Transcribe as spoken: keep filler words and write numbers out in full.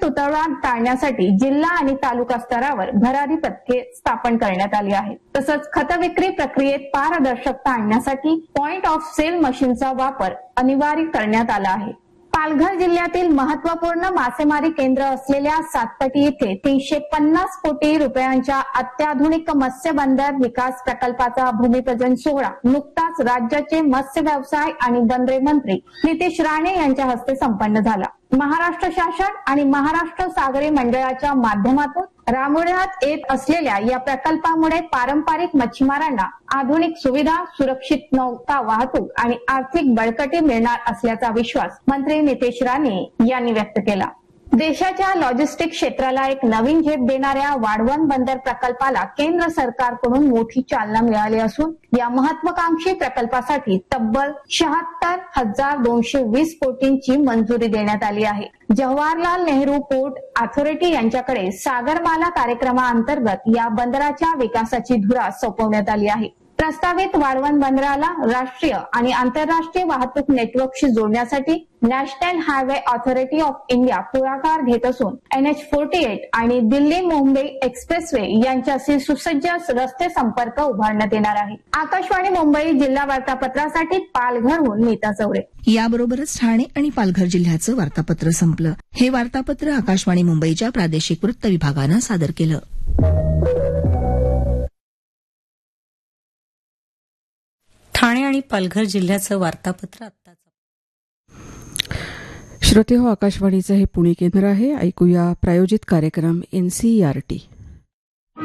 तुटवडा टाळण्यासाठी जिल्हा आणि तालुका स्तरावर भरारी पथके स्थापन करण्यात आली आहेत. तसंच खत विक्री प्रक्रियेत पारदर्शकता आणण्यासाठी पॉइंट ऑफ सेल मशीनचा वापर अनिवार्य करण्यात आला आहे. पालघर जिल्ह्यातील महत्वपूर्ण मासेमारी केंद्र असलेल्या सातपटी येथे तीनशे पन्नास कोटी रुपयांच्या अत्याधुनिक मत्स्य बंदर विकास प्रकल्पाचा भूमिपूजन सोहळा नुकताच राज्याचे मत्स्य व्यवसाय आणि बंदरे मंत्री नितेश राणे यांच्या हस्ते संपन्न झाला. महाराष्ट्र शासन आणि महाराष्ट्र सागरी मंडळाच्या माध्यमातून राबवण्यात येत असलेल्या या प्रकल्पामुळे पारंपरिक मच्छीमारांना आधुनिक सुविधा, सुरक्षित नौका वाहतूक आणि आर्थिक बळकटी मिळणार असल्याचा विश्वास मंत्री नितेश राणे यांनी व्यक्त केला. देशाच्या लॉजिस्टिक क्षेत्राला एक नवीन झेप देणाऱ्या वाढवण बंदर प्रकल्पाला केंद्र सरकारकडून मोठी चालना मिळाली असून या महत्वाकांक्षी प्रकल्पासाठी तब्बल शहात्तर हजार दोनशे वीस कोटींची मंजुरी देण्यात आली आहे. जवाहरलाल नेहरू पोर्ट ऑथॉरिटी यांच्याकडे सागरमाला कार्यक्रमाअंतर्गत या बंदराच्या विकासाची धुरा सोपवण्यात आली आहे. प्रस्तावित वाढवण बंदराला राष्ट्रीय आणि आंतरराष्ट्रीय वाहतूक नेटवर्कशी जोडण्यासाठी national highway authority of India पुढाकार घेत असून एन एच अठ्ठेचाळीस आणि दिल्ली मुंबई एक्सप्रेसवे यांच्याशी सुसज्ज रस्ते संपर्क उभारण्यात येणार आहे. आकाशवाणी मुंबई जिल्हा वार्तापत्रासाठी पालघरहून नीता चौरे. याबरोबरच ठाणे आणि पालघर जिल्ह्याचं वार्तापत्र संपलं. हे वार्तापत्र आकाशवाणी मुंबईच्या प्रादेशिक वृत्त विभागानं सादर केलं. ठाणे आणि पालघर जिल्ह्याचं वार्तापत्र आत्ताच. श्रोते हो, आकाशवाणीचं हे पुणे केंद्र आहे. ऐकूया प्रायोजित कार्यक्रम एनसीईआरटी.